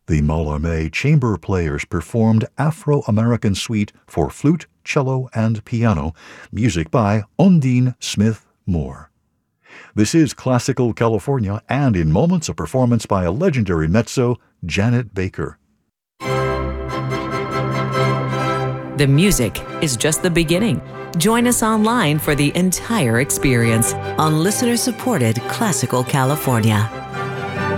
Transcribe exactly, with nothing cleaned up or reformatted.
The Mallarmé Chamber Players performed Afro-American Suite for flute, cello, and piano, music by Ondine Smith Moore. This is Classical California, and in moments a performance by a legendary mezzo, Janet Baker. The music is just the beginning. Join us online for the entire experience on listener-supported Classical California.